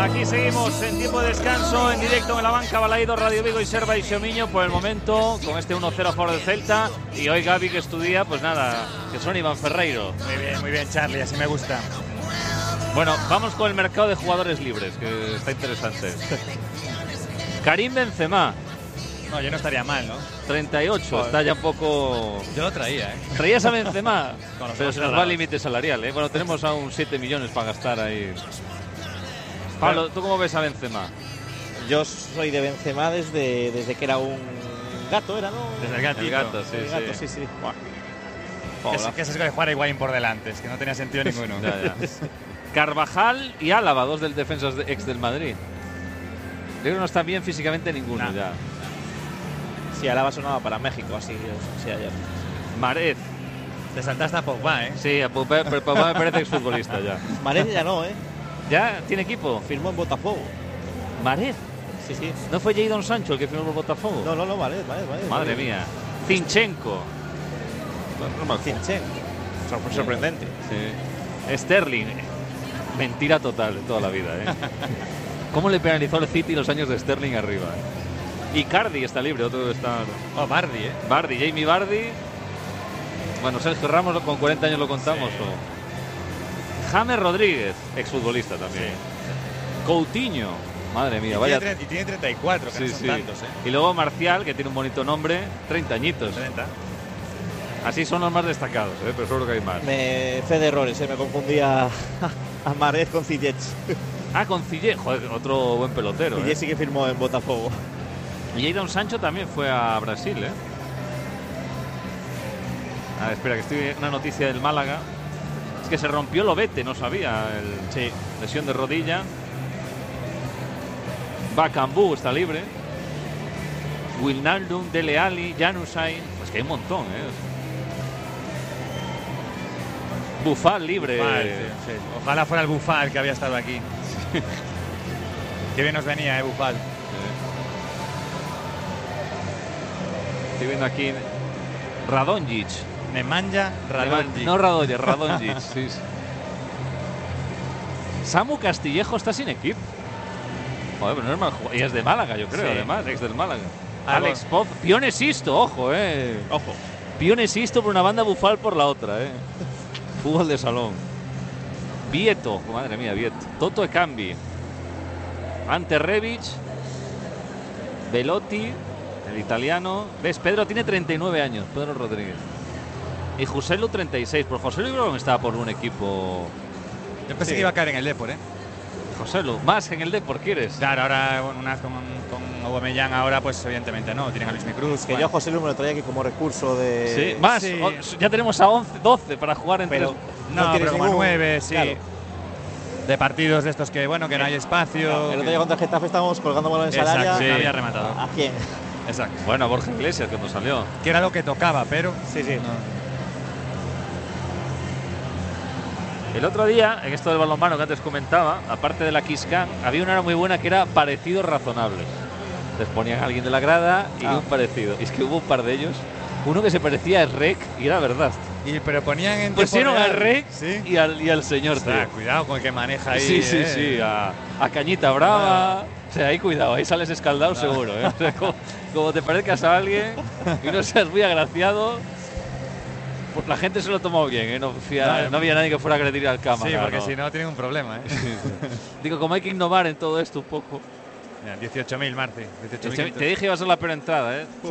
aquí seguimos en tiempo de descanso, en directo en la banca Balaído, Radio Vigo y Serva y Xomiño por el momento, con este 1-0 a favor del Celta. Y hoy Gaby, que estudia, pues nada, que son Iván Ferreiro. Muy bien, Charlie, así me gusta. Bueno, vamos con el mercado de jugadores libres, que está interesante. Karim Benzema. No, yo no estaría mal, ¿no? 38, joder. Está ya un poco... Yo lo traía, ¿eh? ¿Traías a Benzema? Pero se nos va el límite salarial, ¿eh? Bueno, tenemos aún 7 millones para gastar ahí. Pablo, ¿tú cómo ves a Benzema? Yo soy de Benzema desde que era un gato, ¿era, no? Desde el gatito. El gato, sí, el gato, sí. Que se escoge jugar a Higuaín por delante, es que no tenía sentido ninguno. Ya. Carvajal y Álava, dos del defensas ex del Madrid. Creo que no están bien físicamente ninguno, no. Ya. Sí, Álava sonaba para México, así ayer. Marez. Te saltaste a Pogba, ¿eh? Sí, a Pogba, pero Pogba me parece exfutbolista ya. Marez ya no, ¿eh? ¿Ya? ¿Tiene equipo? Firmó en Botafogo. ¿Marez? Sí. ¿No fue Jadon Sancho el que firmó en Botafogo? No, Marez. Madre mía. Zinchenko. Zinchenko. Sorprendente. Sí. Sterling. Mentira total de toda la vida, ¿eh? ¿Cómo le penalizó el City los años de Sterling arriba? Icardi está libre, otro está... Oh, Vardy, ¿eh? Jamie Vardy. Bueno, Sergio Ramos con 40 años lo contamos. Sí. O... James Rodríguez, exfutbolista también. Sí. Coutinho. Madre mía, vaya... Y tiene 34, que no son tantos, ¿eh? Y luego Marcial, que tiene un bonito nombre, 30 añitos. 30. Así son los más destacados, pero seguro que hay más. Fe de errores, me confundía a Marez con Ziyech. Con Ziyech, joder, otro buen pelotero. Ziyech sí que firmó en Botafogo. Y Jadon Sancho también fue a Brasil, ¿eh? Espera, que estoy en una noticia del Málaga. Es que se rompió Lobete, no sabía. Sí. Lesión de rodilla. Bakambu está libre. Wijnaldum, Dele Alli, Januzaj. Pues que hay un montón, ¿eh? Buffal libre. Buffal, sí. Ojalá fuera el Buffal que había estado aquí. Qué bien nos venía, Buffal. Estoy viendo aquí Radonjic. Nemanja Radonjic. No Radonjic, Radonjic. Sí. Samu Castillejo está sin equipo. Joder, pero no es mal jugador. Y es de Málaga, yo creo, además, ex del Málaga. Alex Poz. Pione Sisto, ojo, Ojo. Pione Sisto por una banda, Buffal por la otra, Fútbol de salón. Vieto, madre mía, Vieto. Toto Ekambi. Ante Rebic. Velotti. El italiano. ¿Ves? Pedro tiene 39 años. Pedro Rodríguez. Y Joselu 36. Pero Joselu creo que estaba por un equipo. Yo pensé que iba a caer en el Depor, Joselu, más en el Depor, ¿quieres? Claro, ahora con Aubameyang, ahora pues evidentemente no. Tienen a Luis Cruz. Que yo a Joselu me lo traía aquí como recurso de... Sí, más. Sí. Ya tenemos a 11, 12 para jugar entre... No, pero como 9, sí. Claro. De partidos de estos que, bueno, que no hay espacio. Claro, el otro día contra el Getafe estábamos colgando balón en Sarabia. Sí, había rematado. ¿A quién? Exacto. Bueno, a Borja Iglesias, que nos salió. Que era lo que tocaba, pero... Sí. No. El otro día, en esto del balonmano que antes comentaba, aparte de la Kiss Cam, había una muy buena que era parecidos razonables. Les ponían a alguien de la grada y un parecido. Y es que hubo un par de ellos. Uno que se parecía a Rec y era verdad. Pero ponían en pusieron a Rec y al señor. Cuidado con el que maneja ahí. Sí. A Cañita Brava. O sea, ahí cuidado, ahí sales escaldado seguro. O sea, como te parezcas a alguien y no seas muy agraciado. Pues la gente se lo tomó bien, no había nadie que fuera a agredir al cámara. Sí, porque si no tienen un problema. Digo, como hay que innovar en todo esto un poco. 18.000, Marci. Te dije que iba a ser la peor entrada, Sí.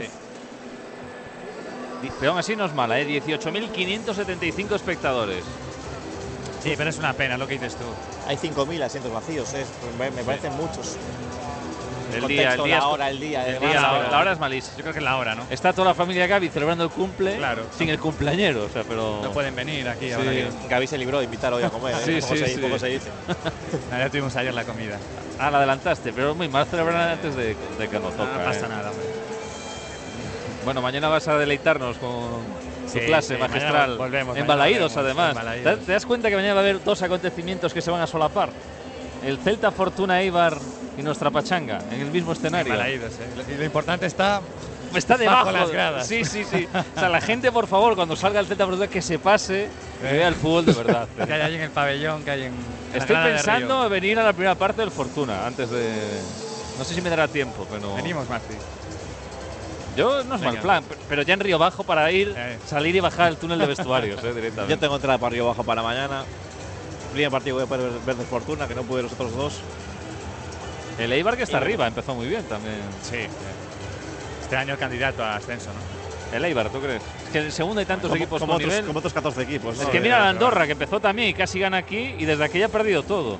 Pero aún así no es mala, 18.575 espectadores. Sí, pero es una pena lo que dices tú. Hay 5.000 asientos vacíos, me parecen muchos. El día, la hora es malísima. Yo creo que es la hora, ¿no? Está toda la familia Gaby celebrando el cumple sin el cumpleañero, o sea, pero... No pueden venir aquí ahora. Gaby se libró de invitar hoy a comer, poco se dice. Ya tuvimos ayer la comida. La adelantaste, pero es muy mal celebrar antes de que nos toque. No pasa nada, hombre. Bueno, mañana vas a deleitarnos con su clase magistral. En Balaídos, además. ¿Te das cuenta que mañana va a haber dos acontecimientos que se van a solapar? El Celta Fortuna Eibar y nuestra pachanga en el mismo escenario. Balaídos, Y lo importante está debajo las gradas. Sí. O sea, la gente, por favor, cuando salga el Celta Fortuna, que se pase Que vea el fútbol de verdad. Que hay en el pabellón, que hay en. Estoy pensando en venir a la primera parte del Fortuna antes de. No sé si me dará tiempo, pero. Venimos, Martí. Yo no es mal plan, pero ya en Río Bajo para ir, salir y bajar el túnel de vestuarios, directamente. Yo tengo entrada para Río Bajo para mañana. Primer partido voy a poder ver de Fortuna, que no pude los otros dos. El Eibar que está arriba, empezó muy bien también. Sí. Este año el candidato a ascenso, ¿no? El Eibar, ¿tú crees? Es que en el segundo hay tantos equipos como con nivel. Como otros 14 equipos. Es ¿no? que mira la Andorra, que empezó también y casi gana aquí, y desde aquí ya ha perdido todo.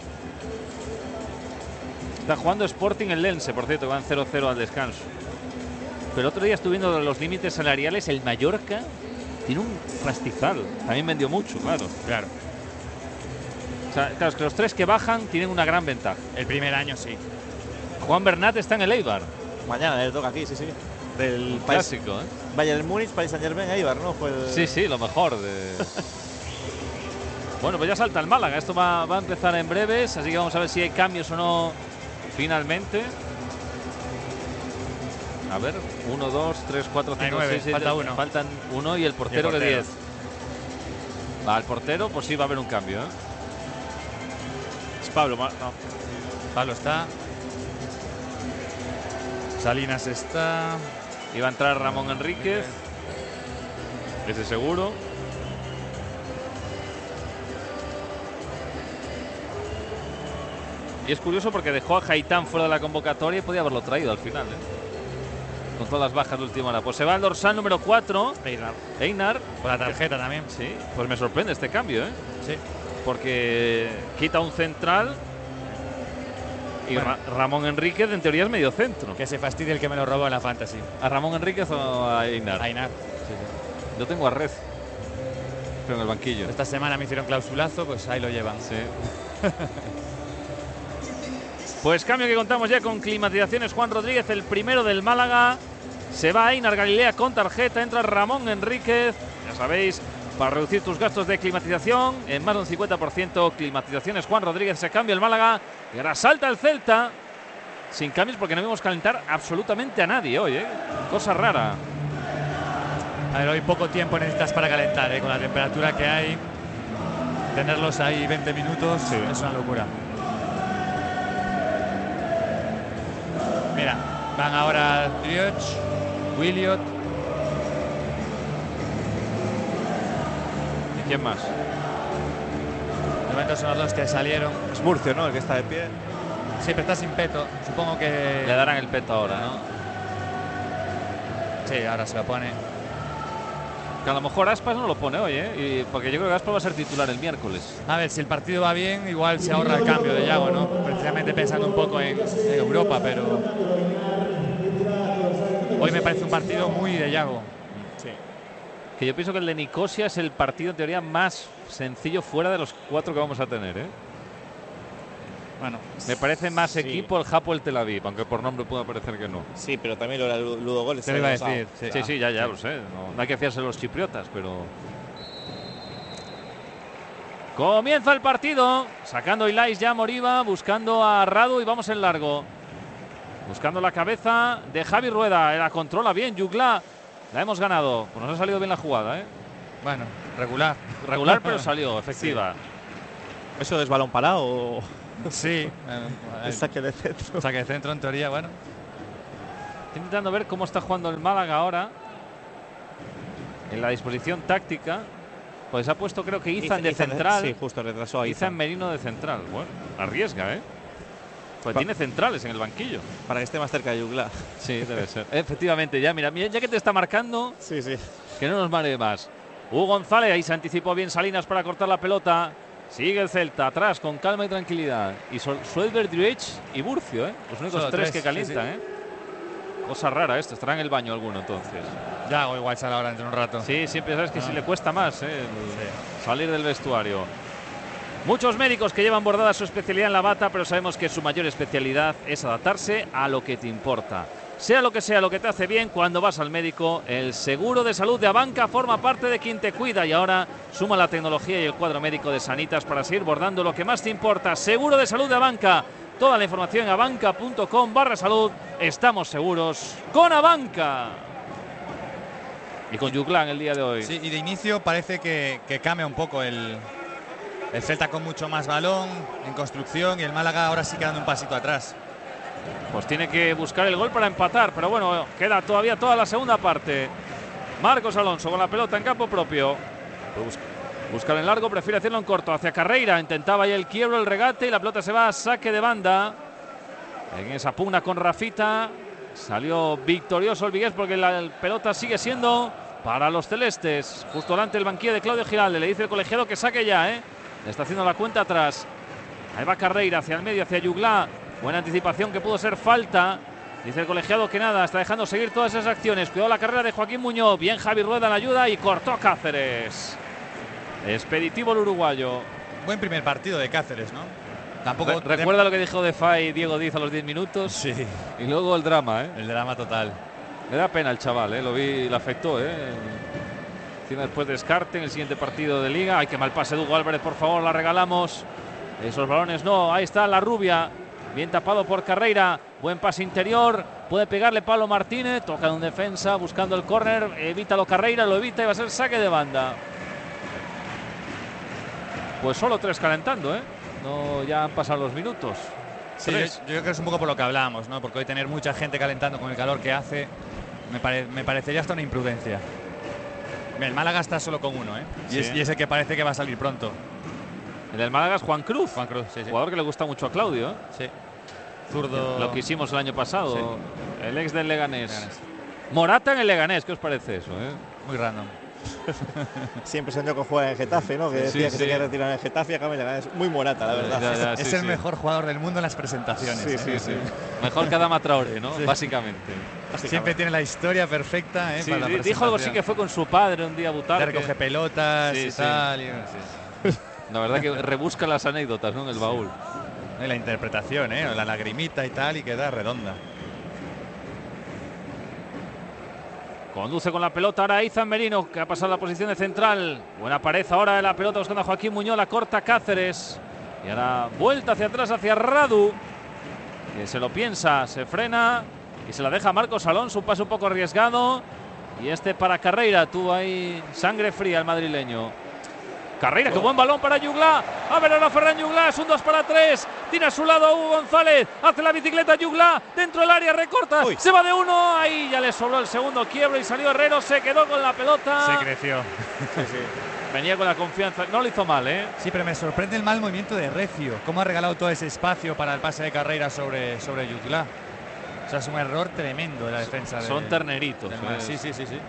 Está jugando Sporting el Lense, por cierto, que van 0-0 al descanso. Pero el otro día estuve viendo los límites salariales. El Mallorca tiene un pastizal. También vendió mucho, claro. O sea, claro, es que los tres que bajan tienen una gran ventaja. El primer año sí. Juan Bernat está en el Eibar. Mañana le toca aquí, sí. Del clásico, Bayern Múnich, Paris Saint-Germain, Eibar, ¿no? Fue el... Sí, lo mejor de… Bueno, pues ya salta el Málaga. Esto va a empezar en breves, así que vamos a ver si hay cambios o no finalmente. A ver, 1, 2, 3, 4, 5, 6, 7. Falta uno. Faltan uno y el portero que 10. Va, el portero, pues sí va a haber un cambio, Es Pablo, no. Pablo está. Salinas está. Iba a entrar Ramón Enríquez. Ese seguro. Y es curioso porque dejó a Haitán fuera de la convocatoria y podía haberlo traído al final, con todas las bajas de última hora. Pues se va el dorsal número 4, Einar. Con la tarjeta también. Sí, pues me sorprende este cambio, Sí. Porque quita un central y Ramón Enríquez en teoría es medio centro. Que se fastidie el que me lo robó en la Fantasy. ¿A Ramón Enríquez o a Einar? A Einar. Sí. Yo tengo a Red, pero en el banquillo. Esta semana me hicieron clausulazo, pues ahí lo llevan. Sí. Pues cambio que contamos ya con climatizaciones. Juan Rodríguez, el primero del Málaga. Se va a Einar Galilea con tarjeta. Entra Ramón Enríquez. Ya sabéis, para reducir tus gastos de climatización en más de un 50%. Climatizaciones Juan Rodríguez. Se cambia el Málaga. Y ahora salta el Celta. Sin cambios porque no vimos calentar absolutamente a nadie hoy, Cosa rara. A ver, hoy poco tiempo necesitas para calentar, con la temperatura que hay. Tenerlos ahí 20 minutos es una locura. Mira, van ahora Drioch, Williot. ¿Y quién más? De momento son los dos que salieron. Es Murcio, ¿no? El que está de pie. Sí, pero está sin peto. Supongo que… Le darán el peto ahora, ¿no? Sí, ahora se lo pone. Que a lo mejor Aspas no lo pone hoy, porque yo creo que Aspas va a ser titular el miércoles. A ver, si el partido va bien, igual se ahorra el cambio de Yago, ¿no? Precisamente pensando un poco en Europa, pero… Hoy me parece un partido muy de Yago. Sí. Que yo pienso que el de Nicosia es el partido en teoría más sencillo fuera de los 4 que vamos a tener, Bueno, me parece más equipo el Hapoel Tel Aviv, aunque por nombre pueda parecer que no. Sí, pero también lo era Ludo Goles. Te lo iba a decir. Sí, ya lo sé. No hay que fiarse de los chipriotas, pero… Comienza el partido. Sacando Ilais ya Moriba, buscando a Radu y vamos en largo. Buscando la cabeza de Javi Rueda. La controla bien Jugla. La hemos ganado. Pues nos ha salido bien la jugada, Bueno, regular. Regular, pero salió, efectiva. Sí. ¿Eso es balón parado o...? Sí. El saque de centro. Saque de centro, en teoría, bueno. Estoy intentando ver cómo está jugando el Málaga ahora. En la disposición táctica. Pues ha puesto, creo que Izan de central. Sí, justo, retrasó a Izan Merino de central. Bueno, arriesga, Pues tiene centrales en el banquillo. Para que esté más cerca de Jugla. Sí, debe ser. Efectivamente, ya mira, ya que te está marcando, sí. Que no nos maree más. Hugo González, ahí se anticipó bien Salinas para cortar la pelota. Sigue el Celta, atrás, con calma y tranquilidad. Y Schwelber, Drioch y Murcio, Los únicos Solo tres que sí. calientan, Cosa rara esto, estará en el baño alguno entonces. Ya, o igual sale ahora dentro de un rato. Sí, siempre sabes que si le cuesta más, salir del vestuario. Muchos médicos que llevan bordada su especialidad en la bata, pero sabemos que su mayor especialidad es adaptarse a lo que te importa. Sea lo que te hace bien, cuando vas al médico, el seguro de salud de Abanca forma parte de quien te cuida y ahora suma la tecnología y el cuadro médico de Sanitas para seguir bordando lo que más te importa. Seguro de salud de Abanca. Toda la información en abanca.com/salud. Estamos seguros con Abanca. Y con Juglan el día de hoy. Sí, y de inicio parece que cambia un poco el Celta con mucho más balón en construcción y el Málaga ahora sí quedando un pasito atrás. Pues tiene que buscar el gol para empatar, pero bueno, queda todavía toda la segunda parte. Marcos Alonso con la pelota en campo propio. Buscar en largo, prefiere hacerlo en corto hacia Carreira. Intentaba ahí el quiebro, el regate y la pelota se va a saque de banda. En esa pugna con Rafita salió victorioso el Vigués porque la pelota sigue siendo para los celestes. Justo delante del banquillo de Claudio Giralde. Le dice el colegiado que saque ya, Le está haciendo la cuenta atrás. Ahí va Carreira hacia el medio, hacia Juglan. Buena anticipación que pudo ser falta. Dice el colegiado que nada, está dejando seguir todas esas acciones. Cuidado la carrera de Joaquín Muñoz. Bien Javi Rueda en la ayuda y cortó Cáceres. Expeditivo el uruguayo. Buen primer partido de Cáceres, ¿no? Tampoco recuerda lo que dijo de Fay Diego Díaz a los 10 minutos. Sí. Y luego el drama, El drama total. Le da pena al chaval, Lo vi, le afectó, Encima después descarte en el siguiente partido de Liga. Ay, qué mal pase de Hugo Álvarez, por favor, la regalamos. Esos balones no, ahí está la rubia. Bien tapado por Carreira. Buen pase interior. Puede pegarle Pablo Martínez. Toca de un defensa buscando el córner. Evítalo Carreira, lo evita y va a ser saque de banda. Pues solo 3 calentando, No, ya han pasado los minutos. Sí, yo creo que es un poco por lo que hablábamos, ¿no? Porque hoy tener mucha gente calentando con el calor que hace me parecería hasta una imprudencia. El Málaga está solo con uno, Sí. Y es el que parece que va a salir pronto. El del Málaga es Juan Cruz. Juan Cruz, sí. Jugador que le gusta mucho a Claudio. Sí. Zurdo. Lo que hicimos el año pasado. Sí. El ex del Leganés. Morata en el Leganés, ¿qué os parece eso? Muy random. Siempre soñó que juega en Getafe, ¿no? Que decía que se quería retirar en Getafe y acaba en Leganés. Muy Morata, la verdad. Es el mejor jugador del mundo en las presentaciones. Sí. Mejor que Adama Traoré, ¿no? Sí. Básicamente. Siempre tiene la historia perfecta, para la dijo algo así que fue con su padre un día a Butarque. Recoge pelotas y tal. La verdad que rebusca las anécdotas, ¿no? En el baúl. Y la interpretación, la lagrimita y tal, y queda redonda. Conduce con la pelota ahora Izan Merino, que ha pasado a la posición de central. Buena pared ahora de la pelota buscando a Joaquín Muñoz, la corta Cáceres. Y ahora vuelta hacia atrás, hacia Radu, que se lo piensa, se frena y se la deja Marcos Alonso, un paso un poco arriesgado. Y este para Carreira, tuvo ahí sangre fría el madrileño. Carreira, qué buen balón para Juglan. A ver ahora Ferran Juglan, es un 2-3. Tiene a su lado a Hugo González. Hace la bicicleta Juglan. Dentro del área, recorta. Uy. Se va de uno. Ahí ya le sobró el segundo quiebro y salió Herrero. Se quedó con la pelota. Se creció. Sí. Venía con la confianza. No lo hizo mal, Sí, pero me sorprende el mal movimiento de Recio. Cómo ha regalado todo ese espacio para el pase de Carreira sobre Juglan. O sea, es un error tremendo de la defensa. Son terneritos. Sí.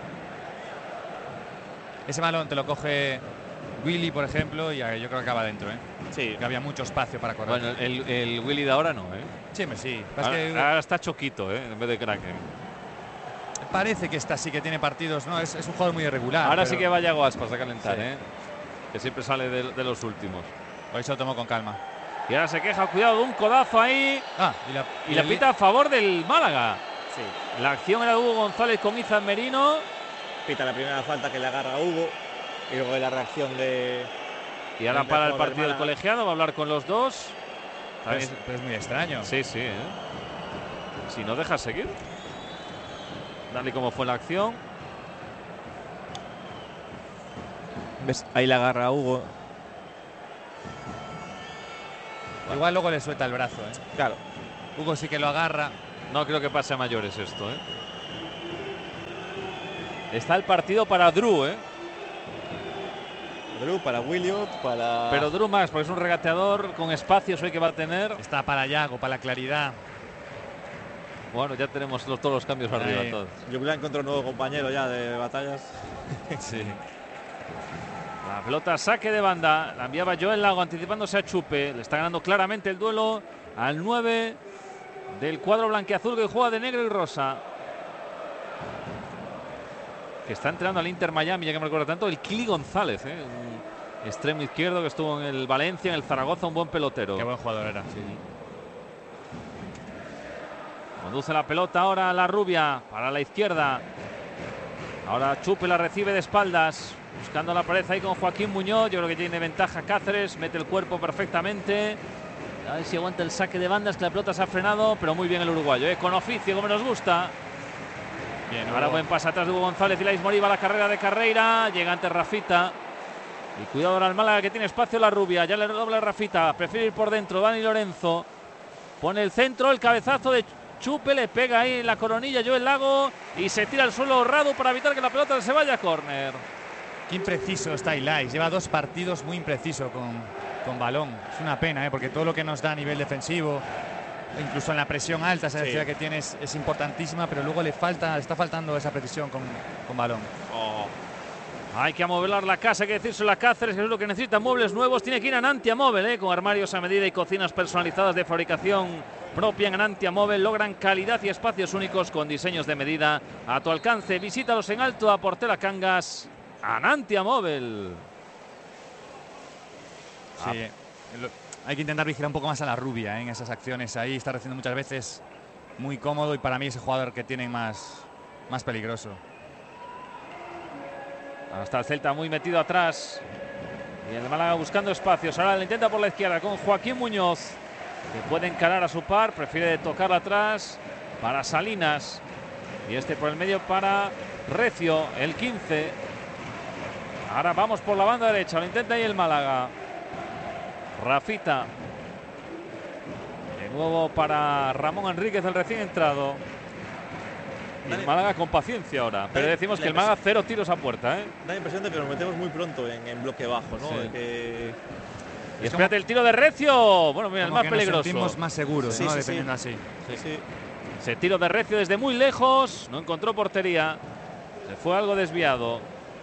Ese balón te lo coge Willy, por ejemplo, y yo creo que acaba dentro, Sí. Que había mucho espacio para correr. Bueno, el Willy de ahora no, Sí. Ahora está Choquito, en vez de Kraken. Parece que sí que tiene partidos, ¿no? Es un jugador muy irregular. Ahora pero sí que va Yago Aspas a calentar, Sí. Que siempre sale de los últimos. Hoy se lo tomó con calma. Y ahora se queja, cuidado, de un codazo ahí. Y la pita a favor del Málaga. Sí. La acción era de Hugo González con Izan Merino. Pita la primera falta que le agarra a Hugo. Y luego de la reacción de... Y ahora para el partido del colegiado, va a hablar con los dos. Pero es muy extraño. Sí. Si no deja seguir. Dale cómo fue la acción. ¿Ves? Ahí le agarra a Hugo. Igual luego le suelta el brazo, Claro. Hugo sí que lo agarra. No creo que pase a mayores esto, Está el partido para Drew, Drew, para Williot, para... Pero Drew más, porque es un regateador con espacios hoy que va a tener. Está para Yago, para la claridad. Bueno, ya tenemos todos los cambios arriba. Todos. Juglan encontró un nuevo compañero ya de batallas. Sí. La pelota saque de banda. La enviaba Joel Lago anticipándose a Chupe. Le está ganando claramente el duelo al 9 del cuadro blanquiazul que juega de negro y rosa. Que está entrenando al Inter Miami, ya que me recuerda tanto, el Kili González, un extremo izquierdo que estuvo en el Valencia, en el Zaragoza, un buen pelotero. Qué buen jugador era. Sí. Conduce la pelota ahora a la rubia para la izquierda. Ahora Chupe la recibe de espaldas, buscando la pared ahí con Joaquín Muñoz. Yo creo que tiene ventaja Cáceres, mete el cuerpo perfectamente. A ver si aguanta el saque de bandas, que la pelota se ha frenado, pero muy bien el uruguayo, con oficio, como nos gusta. Bien, ahora buen pase atrás de Hugo González y Lais Moriba, la carrera de Carreira. Llega ante Rafita. Y cuidado ahora el Málaga, que tiene espacio la rubia. Ya le dobla Rafita. Prefiere ir por dentro. Dani Lorenzo. Pone el centro, el cabezazo de Chupe. Le pega ahí en la coronilla Joel Lago. Y se tira al suelo Radu para evitar que la pelota se vaya a córner. Qué impreciso está Ilais. Lleva 2 partidos muy impreciso con balón. Es una pena, porque todo lo que nos da a nivel defensivo, incluso en la presión alta, esa velocidad que tiene es importantísima, pero luego le está faltando esa precisión con balón. Hay que amobelar la casa, hay que decirse la Cáceres, que es lo que necesita, muebles nuevos. Tiene que ir a Nantia Móvil, con armarios a medida y cocinas personalizadas de fabricación propia. En Nantia Móvil logran calidad y espacios únicos con diseños de medida a tu alcance. Visítalos en Alto a Portela Cangas, a Nantia Móvil. Sí, hay que intentar vigilar un poco más a la rubia en esas acciones. Ahí está recibiendo muchas veces muy cómodo y para mí es el jugador que tiene más peligroso. Hasta el Celta muy metido atrás. Y el Málaga buscando espacios. Ahora le intenta por la izquierda con Joaquín Muñoz, que puede encarar a su par. Prefiere tocarla atrás para Salinas. Y este por el medio para Recio, el 15. Ahora vamos por la banda derecha. Lo intenta ahí el Málaga. Rafita. De nuevo para Ramón Enríquez, el recién entrado. Y el Málaga con paciencia ahora. Pero decimos que el Málaga 0 tiros a puerta. Da la impresión de que nos metemos muy pronto en bloque bajo, ¿no? Sí. Que... Y espérate el tiro de Recio. Bueno, mira, el más peligroso. Nos sentimos más seguros, ¿no? Defendiendo así. Sí. Ese tiro de Recio desde muy lejos. No encontró portería. Se fue algo desviado.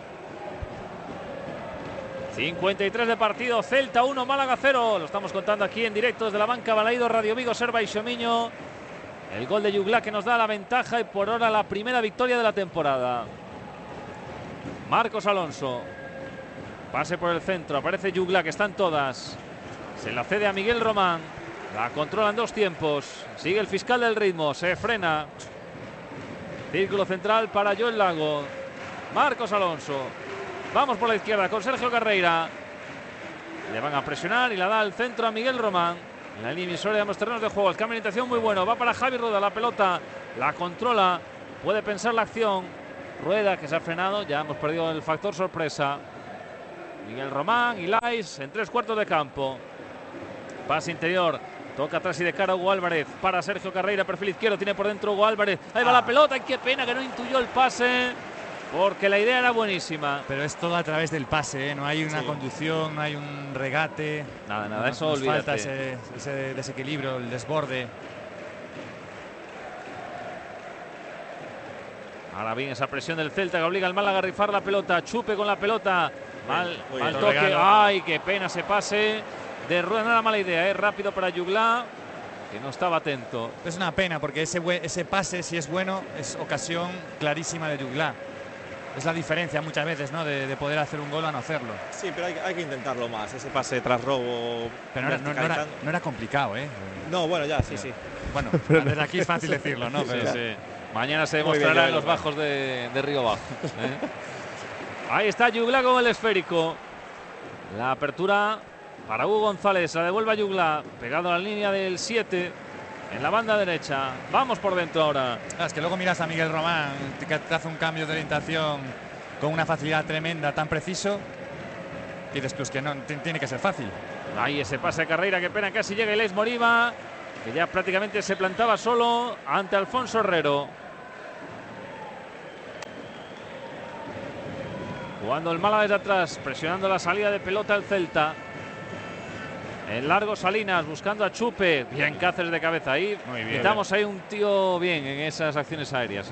53 de partido, Celta 1, Málaga 0. Lo estamos contando aquí en directo desde la banca Balaídos, Radio Vigo, Serva y Xomiño. El gol de Jugla que nos da la ventaja y por ahora la primera victoria de la temporada. Marcos Alonso. Pase por el centro, aparece Jugla, que están todas. Se la cede a Miguel Román. La controlan 2 tiempos. Sigue el fiscal del ritmo, se frena. Círculo central para Joel Lago. Marcos Alonso. Vamos por la izquierda con Sergio Carreira. Le van a presionar y la da al centro a Miguel Román. En la línea divisoria de ambos terrenos de juego. El cambio de orientación muy bueno. Va para Javi Rueda. La pelota la controla. Puede pensar la acción. Rueda, que se ha frenado. Ya hemos perdido el factor sorpresa. Miguel Román y Lais en 3/4 de campo. Pase interior. Toca atrás y de cara a Hugo Álvarez. Para Sergio Carreira. Perfil izquierdo. Tiene por dentro Hugo Álvarez. Ahí va la pelota. Y qué pena que no intuyó el pase. Porque la idea era buenísima. Pero es todo a través del pase, ¿eh? No hay una conducción, no hay un regate. Nada, eso olvídate. Falta ese desequilibrio, el desborde. Ahora bien, esa presión del Celta que obliga al Málaga a rifar la pelota. Chupe con la pelota. Mal toque. Regalo. Ay, qué pena ese pase de Rueda. No era mala idea, rápido para Jugla, que no estaba atento. Es una pena porque ese pase, si es bueno, es ocasión clarísima de Jugla. Es la diferencia muchas veces, ¿no? De poder hacer un gol a no hacerlo. Sí, pero hay que intentarlo más. Ese pase tras robo. Pero no era complicado, ¿eh? No, bueno, ya, sí. Bueno, desde aquí es fácil decirlo, ¿no? Pero sí. Mañana se demostrará en los bajos de Río Bajo. Ahí está Jugla con el esférico. La apertura para Hugo González. La devuelve a Jugla. Pegado a la línea del 7. En la banda derecha. Vamos por dentro ahora. Es que luego miras a Miguel Román, que te hace un cambio de orientación con una facilidad tremenda, tan preciso. Y dices, pues que no tiene que ser fácil. Ahí ese pase de Carreira, qué pena, casi llega Ilais Moriba, que ya prácticamente se plantaba solo ante Alfonso Herrero. Jugando el Málaga desde atrás, presionando la salida de pelota el Celta. En largo Salinas buscando a Chupe. Bien Cáceres de cabeza ahí. Muy bien. Quitamos ahí un tío bien en esas acciones aéreas.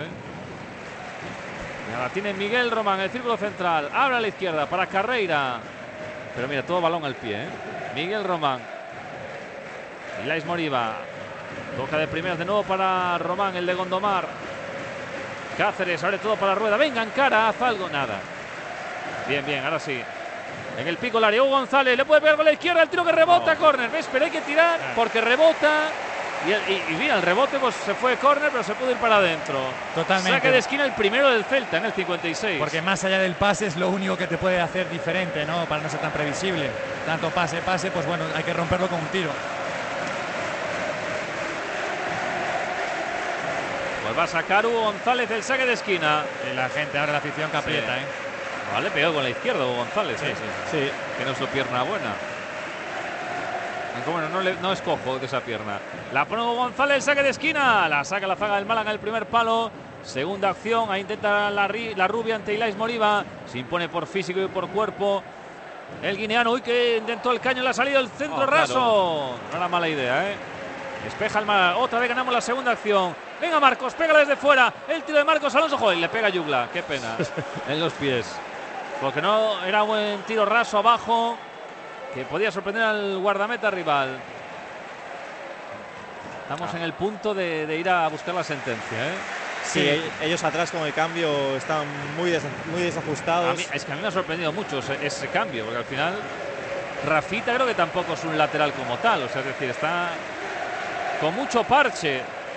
La tiene Miguel Román en el círculo central. Abre a la izquierda para Carreira. Pero mira, todo balón al pie. Miguel Román. Ilais Moriba. Toca de primeras de nuevo para Román, el de Gondomar. Cáceres abre todo para Rueda. Venga, encara, haz algo. Nada. Bien, ahora sí. En el pico el área, Hugo González, le puede pegar con la izquierda, el tiro que rebota, córner, ¿ves? Pero hay que tirar porque rebota. Y mira, el rebote pues se fue córner, pero se pudo ir para adentro. Totalmente. Saque de esquina el primero del Celta en el 56. Porque más allá del pase es lo único que te puede hacer diferente, ¿no? Para no ser tan previsible. Tanto pase, pues bueno, hay que romperlo con un tiro. Pues va a sacar Hugo González el saque de esquina. Y la gente, ahora la afición que aprieta, ¿eh? Vale, pegó con la izquierda Hugo González. Sí. Que no es su pierna buena. Aunque bueno, no es cojo de esa pierna. La pone Hugo González, el saque de esquina. La saca la zaga del Málaga en el primer palo. Segunda acción, ahí intenta la rubia ante Ilais Moriba. Se impone por físico y por cuerpo. El guineano, uy, que intentó el caño en la salida del centro raso. Claro. No era mala idea, ¿eh? Despeja el Málaga. Otra vez ganamos la segunda acción. Venga Marcos, pégala desde fuera. El tiro de Marcos Alonso. Joder, le pega Yugla. Qué pena. En los pies. Porque no era un buen tiro raso abajo, que podía sorprender al guardameta rival. Estamos en el punto de ir a buscar la sentencia, ¿eh? Sí, ellos atrás con el cambio están muy desajustados. Es que a mí me ha sorprendido mucho ese cambio, porque al final Rafita creo que tampoco es un lateral como tal. O sea, es decir, está con mucho parche.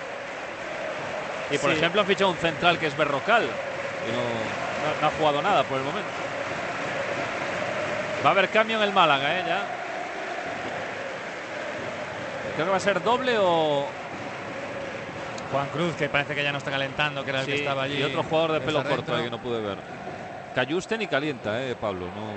Y por ejemplo han fichado un central que es Berrocal y no ha jugado nada por el momento. Va a haber cambio en el Málaga, ya. Creo que va a ser doble o... Juan Cruz, que parece que ya no está calentando, que era el que estaba allí. Y otro jugador de pelo corto que no pude ver. Cayuste ni calienta, Pablo. No.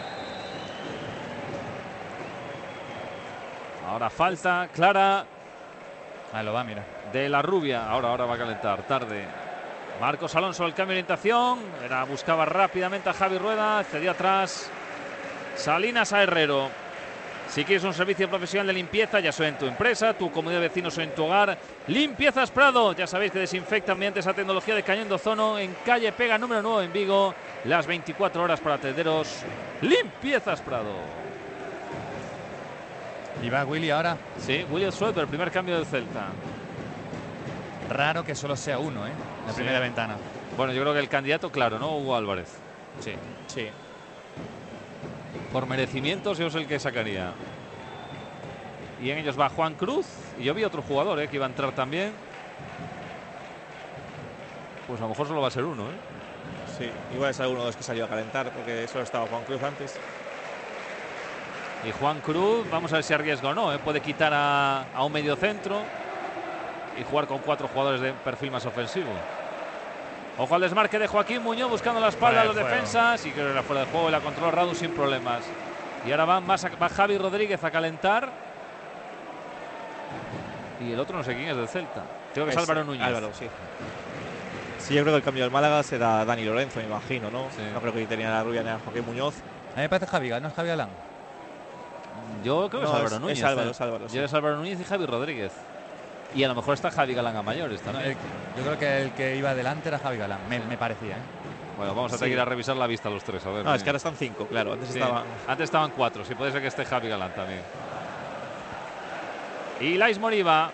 Ahora falta clara. Ahí lo va, mira. De la rubia. Ahora va a calentar, tarde. Marcos Alonso, el cambio de orientación. Buscaba rápidamente a Javi Rueda. Cedió atrás. Salinas a Herrero. Si quieres un servicio profesional de limpieza, ya sea en tu empresa, tu comunidad de vecinos o en tu hogar, Limpiezas Prado. Ya sabéis que desinfectan mediante esa tecnología de cañón de ozono en calle Pega número 9 en Vigo. Las 24 horas para atenderos. Limpiezas Prado. ¿Y va Willy ahora? Sí, Willy Schroeder, el primer cambio del Celta. Raro que solo sea uno, la primera ventana. Bueno, yo creo que el candidato, claro, ¿no? Hugo Álvarez. Sí. Por merecimientos yo es el que sacaría. Y en ellos va Juan Cruz. Y yo vi otro jugador que iba a entrar también. Pues a lo mejor solo va a ser uno. Sí, igual es alguno de los que salió a calentar, porque solo estaba Juan Cruz antes. Y Juan Cruz, vamos a ver si arriesga o no. Puede quitar a un medio centro y jugar con 4 jugadores de perfil más ofensivo. Ojo al desmarque de Joaquín Muñoz buscando la espalda a los defensas. Y creo que era fuera de juego y la controló Radu sin problemas. Y ahora va Javi Rodríguez a calentar. Y el otro no sé quién es del Celta. Creo que es Álvaro Núñez. Álvaro, sí. Sí, yo creo que el cambio del Málaga será Dani Lorenzo, me imagino, ¿no? Sí. No creo que tenía la rubia ni a Joaquín Muñoz. A mí me parece Javi, ¿no es Javi Alán? Yo creo que es Álvaro Núñez. Es Álvaro, sí. Yo es Álvaro Núñez y Javi Rodríguez. Y a lo mejor está Javi Galán a mayores también. Yo creo que el que iba adelante era Javi Galán, me parecía. Bueno, vamos a tener que ir a revisar la vista los tres. A ver, no, es que ahora están 5, claro. Antes estaban 4. Sí, puede ser que esté Javi Galán también. Y Ilais Moriba.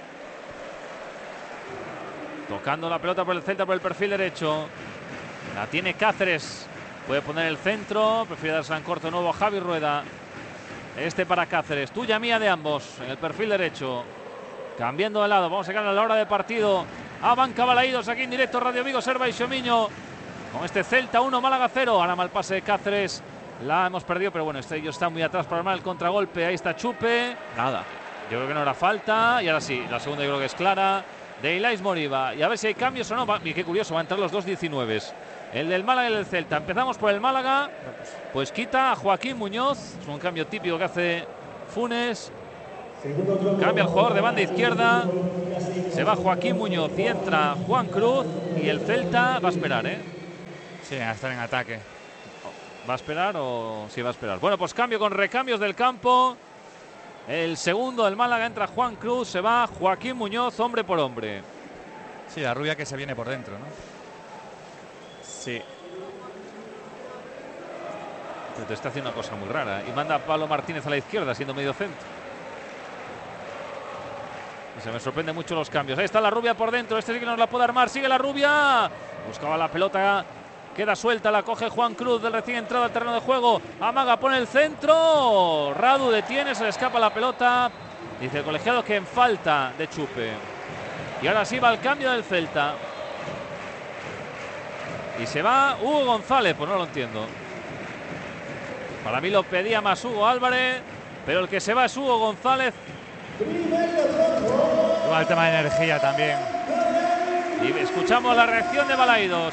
Tocando la pelota por el Celta, por el perfil derecho. La tiene Cáceres. Puede poner el centro. Prefiere dársela en corto nuevo a Javi Rueda. Para Cáceres. Tuya, mía de ambos. En el perfil derecho. Cambiando de lado. Vamos a sacar a la hora de partido. A Banca Balaídos. Aquí en directo Radio Vigo, Serva y Xomiño. Con este Celta 1, Málaga 0. Ahora mal pase de Cáceres. La hemos perdido, pero bueno, ellos están muy atrás para armar el contragolpe. Ahí está Chupe. Nada. Yo creo que no era falta. Y ahora sí, la segunda yo creo que es clara. De Ilais Moriba. Y a ver si hay cambios o no. Y qué curioso, van a entrar los dos 19. El del Málaga y el del Celta. Empezamos por el Málaga. Pues quita a Joaquín Muñoz. Es un cambio típico que hace Funes. Cambia el jugador de banda izquierda. Se va Joaquín Muñoz y entra Juan Cruz. Y el Celta va a esperar, Sí, a estar en ataque. ¿Va a esperar o sí va a esperar? Bueno, pues cambio con recambios del campo. El segundo del Málaga, entra Juan Cruz, se va Joaquín Muñoz, hombre por hombre. Sí, la rubia que se viene por dentro, ¿no? Sí. Te está haciendo una cosa muy rara. Y manda a Pablo Martínez a la izquierda, siendo medio centro. Y se me sorprende mucho los cambios. Ahí está la rubia por dentro, sí que nos la puede armar. Sigue la rubia. Buscaba la pelota. Queda suelta, la coge Juan Cruz del recién entrado al terreno de juego. Amaga, pone el centro. Radu detiene, se le escapa la pelota. Dice el colegiado que en falta de Chupe. Y ahora sí va el cambio del Celta. Y se va Hugo González, pues no lo entiendo. Para mí lo pedía más Hugo Álvarez, pero el que se va es Hugo González. Igual el tema de energía también. Y escuchamos la reacción de Balaidos.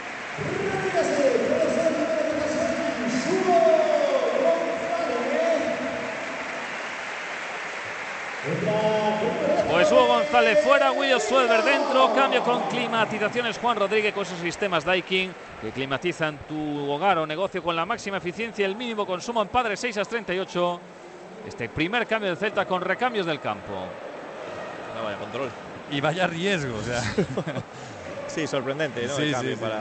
Pues Hugo González fuera, William Suelver dentro. Cambio con climatizaciones Juan Rodríguez, con esos sistemas Daikin que climatizan tu hogar o negocio con la máxima eficiencia y el mínimo consumo en Padre 6-38. Este primer cambio del Celta con recambios del campo. No, vaya control. Y vaya riesgo, o sea. Sí, sorprendente, ¿no? Sí, el cambio para...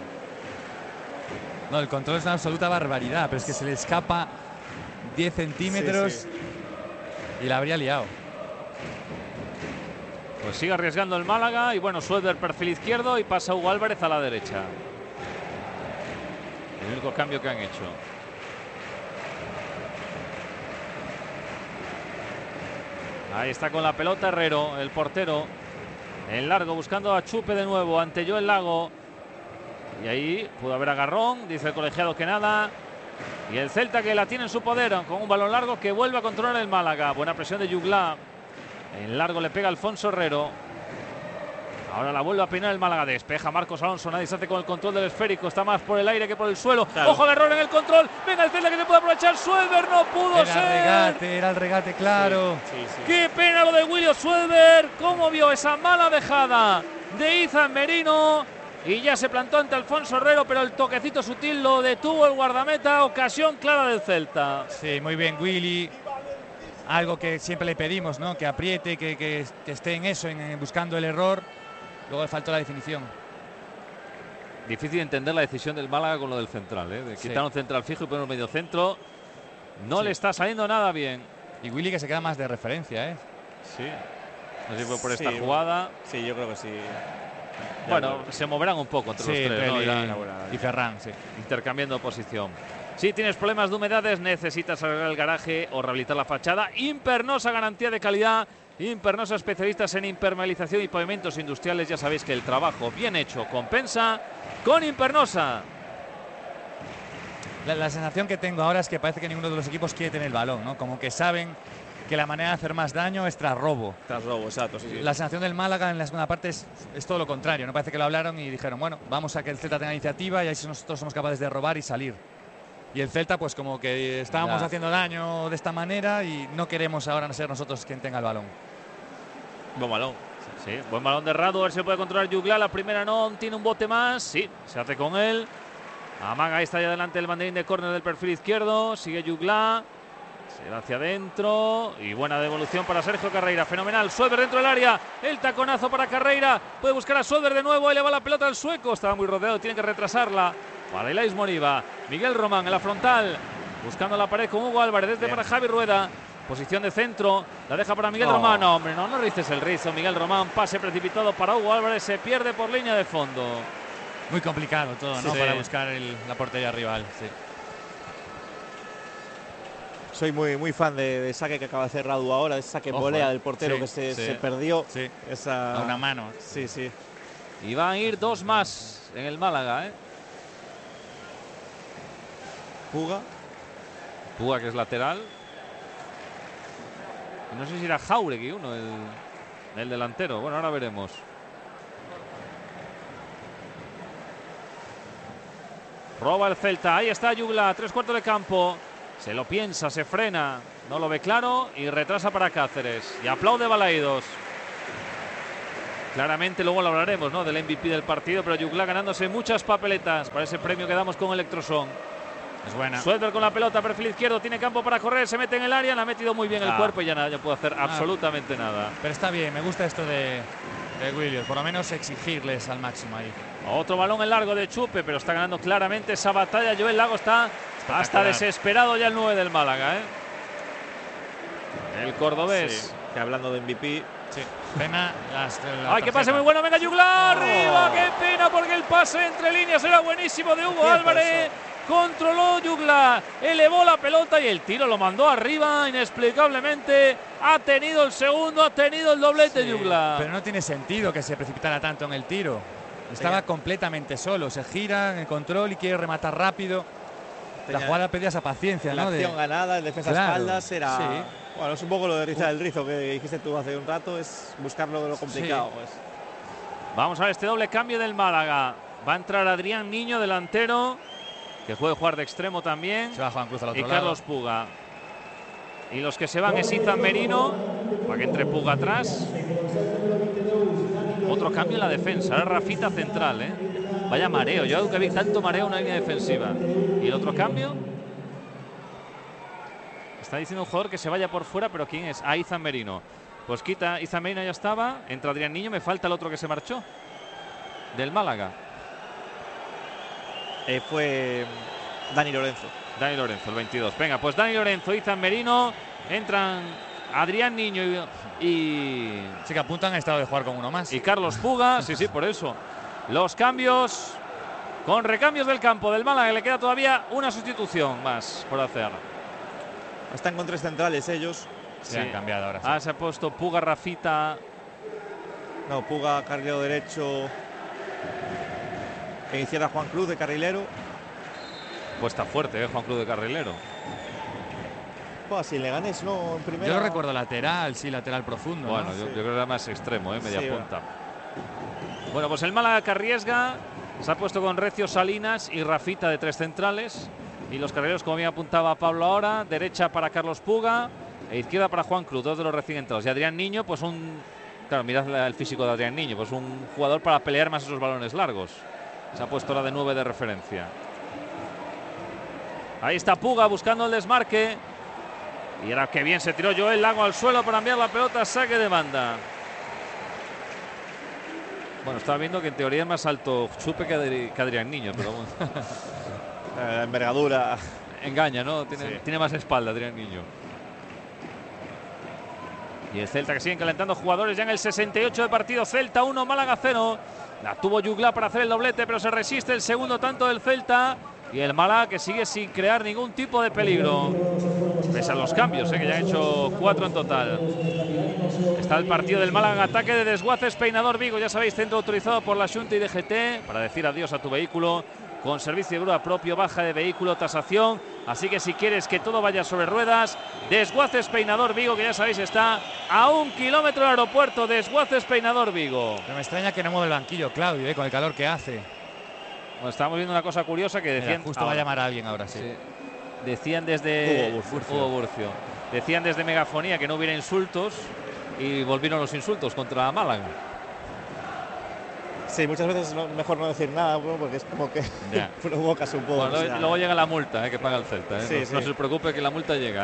No, el control es una absoluta barbaridad, pero es que se le escapa 10 centímetros y la habría liado. Pues sigue arriesgando el Málaga y bueno, Suelver perfil izquierdo y pasa Hugo Álvarez a la derecha. El único cambio que han hecho. Ahí está con la pelota Herrero, el portero. En largo buscando a Chupe de nuevo ante Joel Lago. Y ahí pudo haber agarrón, dice el colegiado que nada. Y el Celta que la tiene en su poder con un balón largo que vuelve a controlar el Málaga. Buena presión de Jugla. En largo le pega Alfonso Herrero. Ahora la vuelve a peinar el Málaga. Despeja Marcos Alonso. Nadie se hace con el control del esférico. Está más por el aire que por el suelo. Claro. Ojo al error en el control. Venga el Celta que se puede aprovechar. Suelver no pudo ser. Era el regate, claro. Sí. Qué pena lo de William Suelver. ¿Cómo vio esa mala dejada de Izan Merino? Y ya se plantó ante Alfonso Herrero, pero el toquecito sutil lo detuvo el guardameta. Ocasión clara del Celta. Sí, muy bien Willy. Algo que siempre le pedimos, ¿no? Que apriete, que esté en eso, buscando el error. Luego le faltó la definición. Difícil entender la decisión del Málaga con lo del central, ¿eh? De quitar un central fijo y poner un medio centro. No le está saliendo nada bien. Y Willy que se queda más de referencia, ¿eh? Sí. No sé si fue por esta jugada. Sí, yo creo que sí. Bueno, se moverán un poco entre los tres, ¿no? Y Ferran, sí. Intercambiando posición. Si tienes problemas de humedades, necesitas arreglar el garaje o rehabilitar la fachada. Impernosa, garantía de calidad. Impernosa, especialistas en impermeabilización y pavimentos industriales. Ya sabéis que el trabajo bien hecho compensa con Impernosa. La sensación que tengo ahora es que parece que ninguno de los equipos quiere tener el balón, ¿no? Como que saben que la manera de hacer más daño es tras robo. Tras robo, exacto. Sí. La sensación del Málaga en la segunda parte es todo lo contrario. No parece que lo hablaron y dijeron, bueno, vamos a que el Celta tenga iniciativa y así nosotros somos capaces de robar y salir. Y el Celta, pues como que estábamos haciendo daño de esta manera y no queremos ahora ser nosotros quien tenga el balón. Buen balón. Sí, buen balón de Radu, a ver si puede controlar Jugla. La primera no, tiene un bote más. Sí, se hace con él. Amaga, ahí está ya delante el banderín de córner del perfil izquierdo. Sigue Jugla. Se va hacia adentro. Y buena devolución para Sergio Carreira. Fenomenal. Suelver dentro del área. El taconazo para Carreira. Puede buscar a Suelver de nuevo. Ahí le va la pelota al sueco. Estaba muy rodeado. Tiene que retrasarla. Para Ilaix Moriba. Miguel Román en la frontal. Buscando la pared con Hugo Álvarez. Desde para Javi Rueda. Posición de centro. La deja para Miguel Román. No, hombre, no rices el rizo. Miguel Román. Pase precipitado para Hugo Álvarez. Se pierde por línea de fondo. Muy complicado todo, ¿no? Sí. Para buscar la portería rival. Sí. Soy muy fan de saque que acaba de hacer Radu ahora, de saque volea del portero que se perdió. Sí. Esa... A una mano. Sí. Y van a ir dos más en el Málaga, ¿eh? Puga, que es lateral. No sé si era Jauregui uno, el delantero. Bueno, ahora veremos. Roba el Celta. Ahí está Jugla, 3/4 de campo. Se lo piensa, se frena. No lo ve claro y retrasa para Cáceres. Y aplaude Balaidos. Claramente luego lo hablaremos, ¿no? Del MVP del partido, pero Jugla ganándose muchas papeletas para ese premio que damos con Electroson. Es buena. Suelver con la pelota, perfil izquierdo, tiene campo para correr, se mete en el área, le ha metido muy bien el cuerpo y ya no puede hacer absolutamente nada. Pero está bien, me gusta esto de Williams, por lo menos exigirles al máximo ahí. Otro balón en largo de Chupe, pero está ganando claramente esa batalla. Joel Lago está hasta desesperado ya el 9 del Málaga, ¿eh? El cordobés. Sí, que hablando de MVP. Sí. Pena ¡ay, qué pase muy bueno! ¡Venga, Jugla! ¡Arriba! ¡Qué pena! Porque el pase entre líneas era buenísimo de Hugo Álvarez. Controló Jugla, elevó la pelota y el tiro lo mandó arriba inexplicablemente. Ha tenido el segundo, ha tenido el doblete Jugla. Pero no tiene sentido que se precipitara tanto en el tiro. Estaba completamente solo, se gira en el control y quiere rematar rápido. La jugada pedía esa paciencia, la ¿no? acción ganada, el defensa espaldas era... Sí. Bueno, es un poco lo de rizar el rizo que dijiste tú hace un rato, es buscar lo complicado. Sí. Pues. Vamos a ver este doble cambio del Málaga. Va a entrar Adrián Niño, delantero, que puede jugar de extremo también. Se va Juan Cruz al otro y Carlos lado. Puga. Y los que se van es Izan Merino, para que entre Puga atrás. Otro cambio en la defensa. Ahora Rafita central, ¿eh? Vaya mareo. Yo nunca vi tanto mareo en una línea defensiva. Y el otro cambio. Está diciendo un jugador que se vaya por fuera, pero ¿quién es? Izan Merino. Pues quita, Izan Merino ya estaba. Entra Adrián Niño, me falta el otro que se marchó. Del Málaga. Fue Dani Lorenzo. Dani Lorenzo, el 22. Venga, pues Dani Lorenzo, Izan Merino. Entran Adrián Niño y Sí, que apuntan a estado de jugar con uno más. Y Carlos Puga. Sí, por eso. Los cambios. Con recambios del campo del Málaga, le queda todavía una sustitución más por hacer. Están con 3 centrales ellos. Se han cambiado ahora. Sí. Se ha puesto Puga, Rafita. No, Puga, carrilero derecho. En izquierda Juan Cruz de carrilero. Pues está fuerte, Juan Cruz de carrilero. Pues si le ganes, no, en primera. Yo lo recuerdo lateral, sí, lateral profundo. Bueno, ¿no? yo creo que era más extremo, media Sí, punta. Bueno, pues el Málaga que arriesga. Se ha puesto con Recio, Salinas y Rafita de 3 centrales. Y los carrileros, como bien apuntaba Pablo ahora, derecha para Carlos Puga e izquierda para Juan Cruz, 2 de los recién entrados. Y Adrián Niño, pues claro, mirad el físico de Adrián Niño, pues un jugador para pelear más esos balones largos. Se ha puesto ahora de 9 de referencia. Ahí está Puga buscando el desmarque. Y era que bien se tiró Joel Lago al suelo para enviar la pelota, saque de banda. Bueno, estaba viendo que en teoría es más alto Chupe que Adrián Niño, pero bueno. La envergadura. Engaña, ¿no? Tiene más espalda Adrián Niño. Y el Celta que siguen calentando jugadores ya en el 68 de partido. Celta 1, Málaga 0. La tuvo Yugla para hacer el doblete, pero se resiste el segundo tanto del Celta. Y el Málaga que sigue sin crear ningún tipo de peligro. Pese a los cambios, que ya han hecho 4 en total. Está el partido del Málaga en ataque de Desguaces Peinador Vigo. Ya sabéis, centro autorizado por la Xunta y DGT para decir adiós a tu vehículo. Con servicio de grúa propio, baja de vehículo, tasación. Así que si quieres que todo vaya sobre ruedas, Desguaces Peinador Vigo, que ya sabéis está a 1 kilómetro del aeropuerto. Desguaces Peinador Vigo. Pero me extraña que no mueve el banquillo, Claudio, con el calor que hace. Bueno, estábamos viendo una cosa curiosa que decían. Mira, justo va a llamar a alguien ahora, sí. Decían desde Hugo Burcio. Decían desde Megafonía que no hubiera insultos y volvieron los insultos contra Málaga. Sí, muchas veces mejor no decir nada, porque es como que provocas un poco. Bueno, luego llega la multa que paga el Celta. Sí, no se preocupe que la multa llega.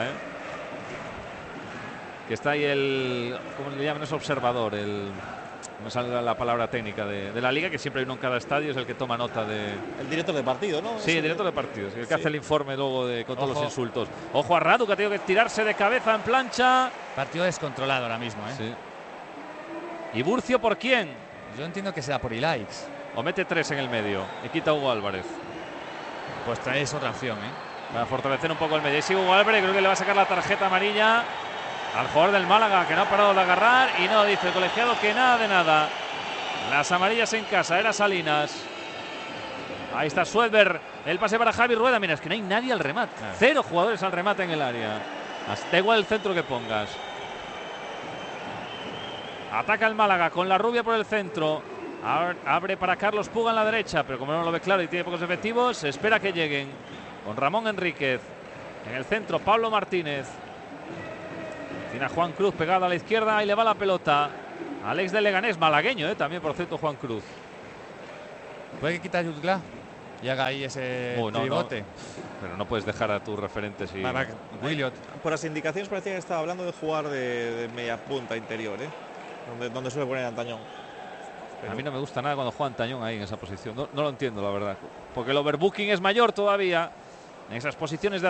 Que está ahí el. ¿Cómo le llaman? Es observador. Me sale la palabra técnica de la liga, que siempre hay uno en cada estadio, es el que toma nota de. El director de partido, ¿no? Sí, el director de partido, el que hace el informe luego con todos los insultos. Ojo a Radu, que ha tenido que tirarse de cabeza en plancha. Partido descontrolado ahora mismo, Sí. ¿Y Burcio por quién? Yo entiendo que sea por Ilaix. O mete 3 en el medio y quita a Hugo Álvarez. Pues traes otra opción, Para fortalecer un poco el medio. Y sigue Hugo Álvarez, creo que le va a sacar la tarjeta amarilla al jugador del Málaga, que no ha parado de agarrar. Y no, dice el colegiado que nada de nada. Las amarillas en casa, era Salinas. Ahí está Suedberg. El pase para Javi Rueda. Mira, es que no hay nadie al remate. 0 jugadores al remate en el área. Da igual el centro que pongas. Ataca el Málaga con la rubia por el centro. Abre para Carlos Puga en la derecha, pero como no lo ve claro y tiene pocos efectivos, se espera que lleguen. Con Ramón Enríquez. En el centro, Pablo Martínez. Tiene a Juan Cruz pegado a la izquierda y le va la pelota. Alex de Leganés, malagueño, también por cierto Juan Cruz. ¿Puede que quita Yutla y haga ahí ese tribote? No. Pero no puedes dejar a tus referentes y. Williot. Por las indicaciones parecía que estaba hablando de jugar de media punta interior, donde suele poner Antañón. Pero a mí no me gusta nada cuando juega Antañón ahí en esa posición. No lo entiendo, la verdad. Porque el overbooking es mayor todavía. En esas posiciones de